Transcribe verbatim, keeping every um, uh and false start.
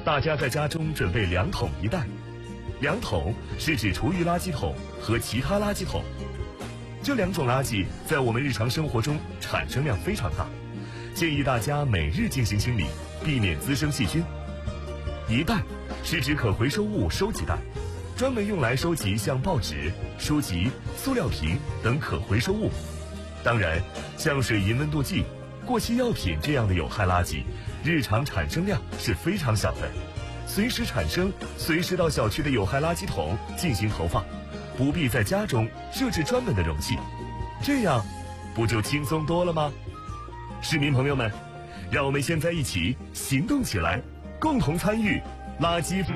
大家在家中准备两桶一袋。两桶是指厨余垃圾桶和其他垃圾桶。这两种垃圾在我们日常生活中产生量非常大，建议大家每日进行清理，避免滋生细菌。一袋是指可回收物收集袋，专门用来收集像报纸、书籍、塑料瓶等可回收物。当然，像水银温度计、过期药品这样的有害垃圾，日常产生量是非常小的，随时产生，随时到小区的有害垃圾桶进行投放，不必在家中设置专门的容器，这样不就轻松多了吗？市民朋友们，让我们现在一起行动起来，共同参与垃圾